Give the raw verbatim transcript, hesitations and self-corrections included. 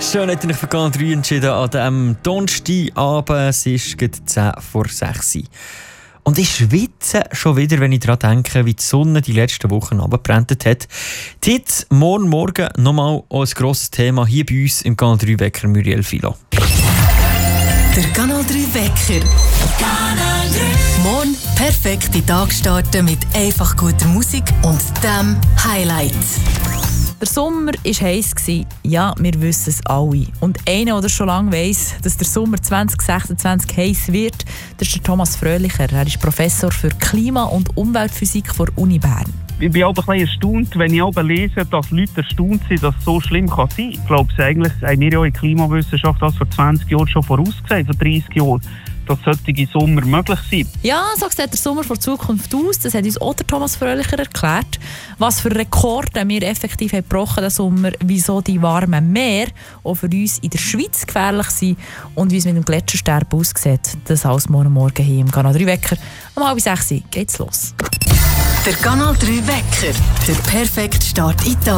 schön, hat ihr euch für Kanal drei entschieden an diesem Donnerstagabend. Es ist gerade zehn vor sechs. Und ich schwitze schon wieder, wenn ich daran denke, wie die Sonne die letzten Wochen runtergebrannt hat. Heute, morgen Morgen, nochmal ein grosses Thema hier bei uns im Kanal drei Wecker Muriel Philo. Der Kanal drei Wecker. Kanal drei. Morgen perfekt in den Tag starten mit einfach guter Musik und dem Highlight. Der Sommer war heiß. Ja, wir wissen es alle. Und einer, der schon lange weiss, dass der Sommer zwanzig sechsundzwanzig heiß wird, das ist der Thomas Fröhlicher. Er ist Professor für Klima- und Umweltphysik der Uni Bern. Ich bin auch ein bisschen erstaunt, wenn ich aber lese, dass Leute erstaunt sind, dass es so schlimm kann sein kann. Ich glaube, eigentlich haben wir ja in der Klimawissenschaft das vor zwanzig Jahren schon vorausgesehen, vor dreißig Jahren, dass solche Sommer möglich sind. Ja, so sieht der Sommer vor Zukunft aus. Das hat uns auch der Thomas Fröhlicher erklärt. Was für Rekorde wir effektiv haben gebrochen diesen Sommer, wieso die warmen Meer auch für uns in der Schweiz gefährlich sind und wie es mit dem Gletschersterben aussieht. Das alles morgen Morgen hier im Kanal drei Wecker. Um halb sechs geht's los. Der Kanal drei Wecker. Der perfekte Start in den Tag.